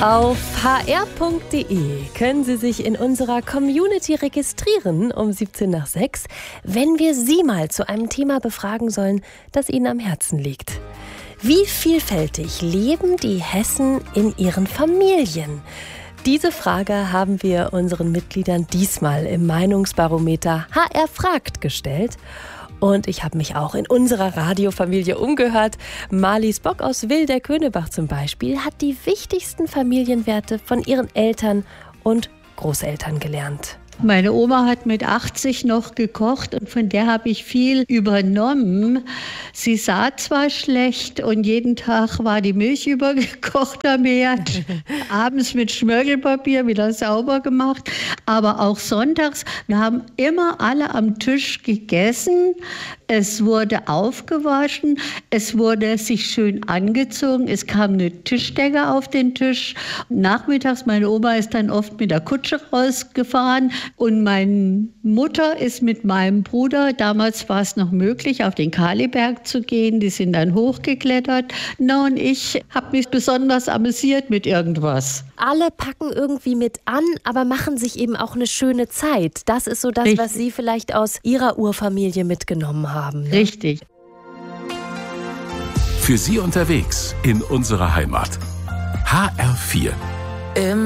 Auf hr.de können Sie sich in unserer Community registrieren um 6:17, wenn wir Sie mal zu einem Thema befragen sollen, das Ihnen am Herzen liegt. Wie vielfältig leben die Hessen in ihren Familien? Diese Frage haben wir unseren Mitgliedern diesmal im Meinungsbarometer HR fragt gestellt. Und ich habe mich auch in unserer Radiofamilie umgehört. Marlies Bock aus Wilder-Könebach zum Beispiel hat die wichtigsten Familienwerte von ihren Eltern und Großeltern gelernt. Meine Oma hat mit 80 noch gekocht und von der habe ich viel übernommen. Sie sah zwar schlecht und jeden Tag war die Milch übergekocht am Herd, abends mit Schmirgelpapier wieder sauber gemacht, aber auch sonntags. Wir haben immer alle am Tisch gegessen. Es wurde aufgewaschen, es wurde sich schön angezogen, es kam eine Tischdecke auf den Tisch. Nachmittags, meine Oma ist dann oft mit der Kutsche rausgefahren und meine Mutter ist mit meinem Bruder, damals war es noch möglich, auf den Kaliberg zu gehen, die sind dann hochgeklettert. Na, und ich habe mich besonders amüsiert mit irgendwas. Alle packen irgendwie mit an, aber machen sich eben auch eine schöne Zeit. Das ist so das, Richtig. was Sie vielleicht aus Ihrer Urfamilie mitgenommen haben. Ne? Richtig. Für Sie unterwegs in unserer Heimat. HR4.